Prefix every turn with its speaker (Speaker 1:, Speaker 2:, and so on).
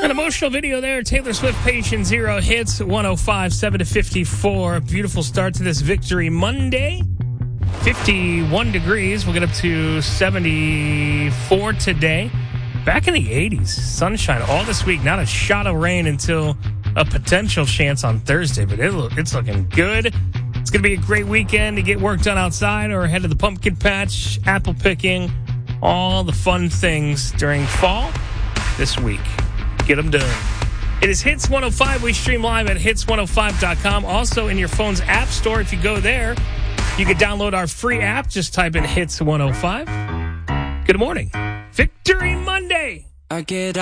Speaker 1: An emotional video there. Taylor Swift, Patient Zero, hits 105, 7 to 54. A beautiful start to this Victory Monday. 51 degrees. We'll get up to 74 today. Back in the 80s. Sunshine all this week. Not a shot of rain until a potential chance on Thursday, but it's looking good. It's going to be a great weekend to get work done outside or head to the pumpkin patch, apple picking, all the fun things during fall this week. Get them done. It is Hits 105. We stream live at hits105.com. Also in your phone's app store, if you go there, you can download our free app. Just type in Hits 105. Good morning. Victory Monday. I get